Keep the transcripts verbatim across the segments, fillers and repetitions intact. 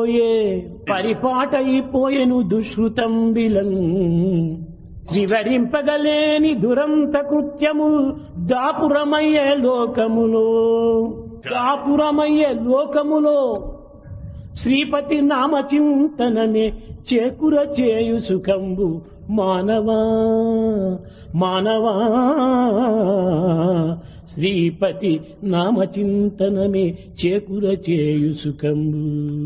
పోయే పరిపాటైపోయెను దుష్కృతం విలన్ వివరింపగలేని దురంత కృత్యము దాపురమయ్యే లోకములో దాపురమయ్యే లోకములో శ్రీపతి నామచింతనమే చేకుర చేయు సుఖంబు మానవా మానవా శ్రీపతి నామచింతనమే చేకుర చేయు సుఖంబు.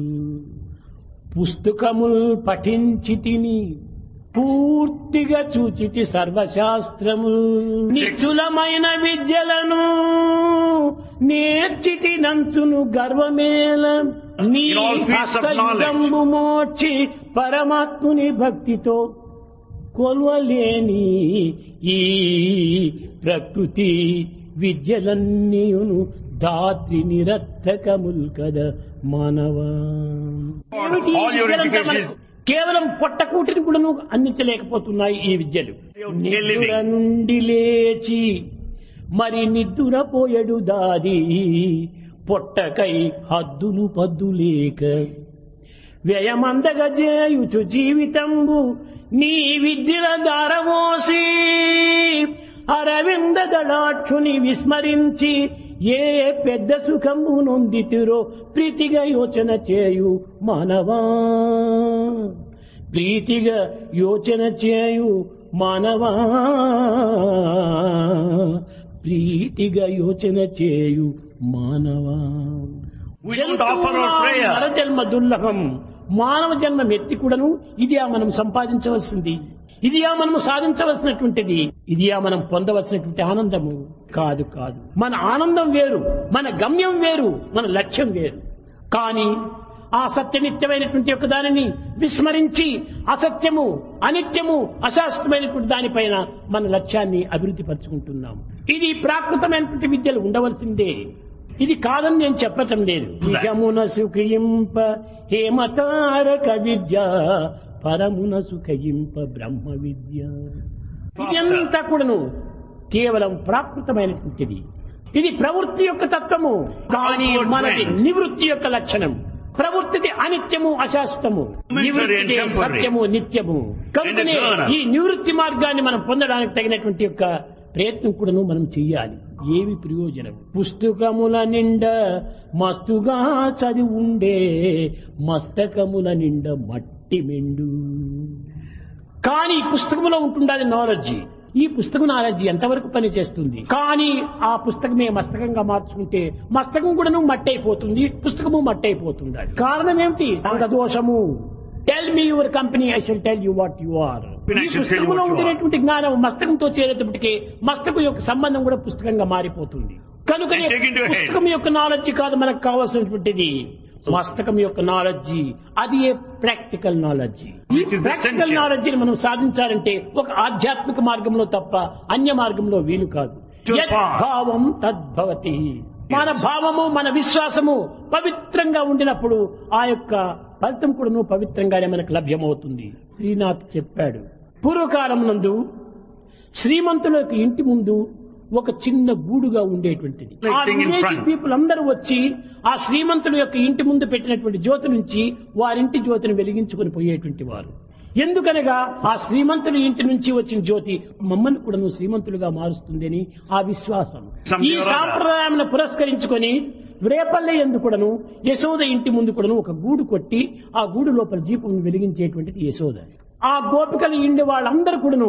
పుస్తకముల్ పఠించి తిని పూర్తిగా చూచితి సర్వశాస్త్రము నిశ్చులమైన విద్యలను నేర్చితి నంచును గర్వమేల నీ హస్తయుగంబు మోర్చి పరమాత్ముని భక్తితో కొల్వలేని ఈ ప్రకృతి విద్యలన్నీయును ధాత్రి నిరర్థకముల్ కదా మానవా. కేవలం పొట్టకూటిని కూడా అందించలేకపోతున్నాయి ఈ విద్యలు. నిద్ర నుండి లేచి మరి నిద్దురపోయడు దాది పొట్టకై హద్దులు పద్దులేక వ్యయమందగా చేయుచు జీవితంబు నీ విద్యల దారవోసి అరవింద దళాక్షుని విస్మరించి ఏ పెద్ద సుఖము నొందితిరో ప్రీతిగా యోచన చేయు మానవా ప్రీతిగా యోచన చేయు మానవా ప్రీతిగా యోచన చేయు మానవా. జన్మ దుర్లభం మానవ జన్మ ఎత్తి కూడాను ఇదియా మనం సంపాదించవలసింది, ఇదియా మనం సాధించవలసినటువంటిది, ఇదియా మనం పొందవలసినటువంటి ఆనందము కాదు కాదు. మన ఆనందం వేరు, మన గమ్యం వేరు, మన లక్ష్యం వేరు. కానీ ఆ సత్యనిత్యమైనటువంటి యొక్క దానిని విస్మరించి అసత్యము అనిత్యము అశాశ్వతమైనటువంటి దానిపైన మన లక్ష్యాన్ని అభివృద్ధి పరుచుకుంటున్నాం. ఇది ప్రాకృతమైనటువంటి విద్యలు ఉండవలసిందే, ఇది కాదని నేను చెప్పటం లేదు. నిజమున సుఖయింప హేమతారక విద్య పరమున సుఖయింప బ్రహ్మ విద్య. ఇదంతా కూడాను కేవలం ప్రాకృతమైనటువంటిది. ఇది ప్రవృత్తి యొక్క తత్వము, కానీ మనది నివృత్తి యొక్క లక్షణం. ప్రవృత్తిది అనిత్యము అశాశ్వతము, నివృత్తి సత్యము నిత్యము. కనుకనే ఈ నివృత్తి మార్గాన్ని మనం పొందడానికి తగినటువంటి యొక్క ప్రయత్నం కూడాను మనం చెయ్యాలి. ఏవి ప్రయోజనం? పుస్తకముల నిండ మస్తుగా చదివి ఉండే మస్తకముల నిండ మట్టి మెండు. కానీ పుస్తకములో ఉంటుండాలి నాలెడ్జి. ఈ పుస్తకం నాలెడ్జి ఎంతవరకు పని చేస్తుంది? కానీ ఆ పుస్తకమే మస్తకంగా మార్చుకుంటే మస్తకం కూడాను మట్టి అయిపోతుంది, పుస్తకము మట్టి అయిపోతుంది. కారణం ఏమిటి? దోషము. Tell me your company, I shall tell you what you are. ఈ పుస్తకంలో ఉండేటువంటి జ్ఞానం మస్తకంతో చేరేటప్పటికీ మస్తకం యొక్క సంబంధం కూడా పుస్తకంగా మారిపోతుంది. కనుకనే పుస్తకం యొక్క నాలెడ్జ్ కాదు మనకు కావాల్సినటువంటిది, మస్తకం యొక్క నాలెడ్జి. అది ఏ ప్రాక్టికల్ నాలెడ్జి. ఈ ప్రాక్టికల్ నాలెడ్జిని మనం సాధించాలంటే ఒక ఆధ్యాత్మిక మార్గంలో తప్ప అన్య మార్గంలో వీలు కాదు. భావం తద్భవతి. మన భావము మన విశ్వాసము పవిత్రంగా ఉండినప్పుడు ఆ యొక్క ఫలితం కూడా పవిత్రంగానే మనకు లభ్యమవుతుంది. శ్రీనాథ్ చెప్పాడు, పూర్వకాలం నందు శ్రీమంతుల యొక్క ఇంటి ముందు ఒక చిన్న గూడుగా ఉండేటువంటిది. ఆ విలేజ్ పీపుల్ అందరూ వచ్చి ఆ శ్రీమంతుల యొక్క ఇంటి ముందు పెట్టినటువంటి జ్యోతి నుంచి వారింటి జ్యోతిని వెలిగించుకుని పోయేటువంటి వారు. ఎందుకనగా ఆ శ్రీమంతుల ఇంటి నుంచి వచ్చిన జ్యోతి మమ్మల్ని కూడా నువ్వు శ్రీమంతులుగా మారుస్తుందని ఆ విశ్వాసం. ఈ సాంప్రదాయాన్ని పురస్కరించుకొని రేపల్లె ఎందుకుడను యశోద ఇంటి ముందు కూడాను ఒక గూడు కొట్టి ఆ గూడు లోపల దీపం వెలిగించేటువంటిది యశోద. ఆ గోపికలు ఇండి వాళ్ళందరూ కూడాను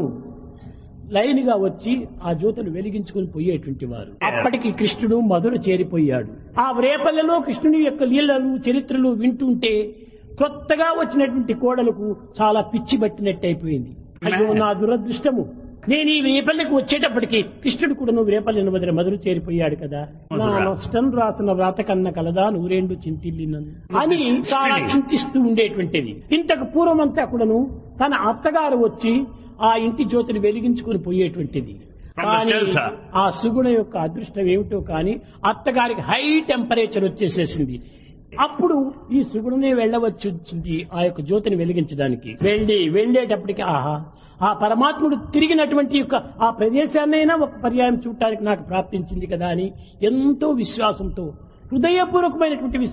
లైన్ గా వచ్చి ఆ జ్యోతులు వెలిగించుకుని పోయేటువంటి వారు. అప్పటికి కృష్ణుడు మధుర చేరిపోయాడు. ఆ రేపల్లెలో కృష్ణుని యొక్క లీలలు చరిత్రలు వింటుంటే కొత్తగా వచ్చినటువంటి కోడలకు చాలా పిచ్చి పట్టినట్టు అయిపోయింది. అయ్యో నా దురదృష్టము, నేను ఈ రేపల్లెకు వచ్చేటప్పటికి కృష్ణుడు కూడా నువ్వు రేపల్లెను వదిన మధుర చేరిపోయాడు కదా, నా నష్టం రాసిన వ్రాత కన్న కలదా నూరేండు చింతిల్లినను అని చాలా చింతిస్తూ ఉండేటువంటిది. ఇంతకు పూర్వమంతా కూడాను తన అత్తగారు వచ్చి ఆ ఇంటి జ్యోతిని వెలిగించుకుని పోయేటువంటిది. కానీ ఆ సుగుణ యొక్క అదృష్టం ఏమిటో కానీ అత్తగారికి హై టెంపరేచర్ వచ్చేసేసింది. అప్పుడు ఈ సుగుణనే వెళ్ళవచ్చు ఆ యొక్క జ్యోతిని వెలిగించడానికి. వెళ్ళి వెళ్ళేటప్పటికి ఆహా ఆ పరమాత్ముడు తిరిగినటువంటి యొక్క ఆ ప్రదేశాన్నైనా ఒక పర్యాయం చూడటానికి నాకు ప్రాప్తించింది కదా అని ఎంతో విశ్వాసంతో హృదయపూర్వకమైనటువంటి